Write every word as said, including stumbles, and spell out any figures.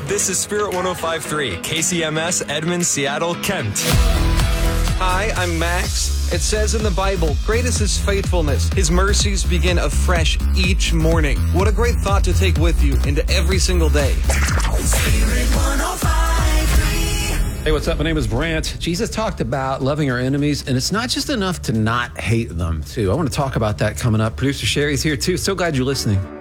This is Spirit one oh five point three, K C M S, Edmond, Seattle, Kent. Hi, I'm Max. It says in the Bible, great is His faithfulness. His mercies begin afresh each morning. What a great thought to take with you into every single day. Spirit one oh five point three. Hey, what's up? My name is Brant. Jesus talked about loving our enemies, and it's not just enough to not hate them, too. I want to talk about that coming up. Producer Sherry's here, too. So glad you're listening.